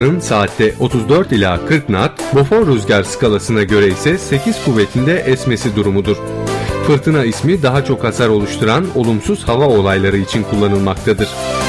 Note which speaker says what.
Speaker 1: saatte 34 ila 40 knot, Bofon rüzgar skalasına göre ise 8 kuvvetinde esmesi durumudur. Fırtına ismi daha çok hasar oluşturan olumsuz hava olayları için kullanılmaktadır.